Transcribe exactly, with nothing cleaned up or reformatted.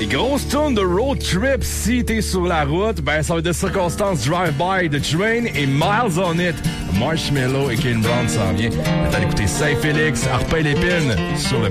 Les grosses tunes de road trip, si t'es sur la route, ben ça va être de circonstances drive-by de Train et Miles on It. Marshmello et Kane Brown s'en vient. T'as écouté Saint-Félix, Arpin Lépine sur le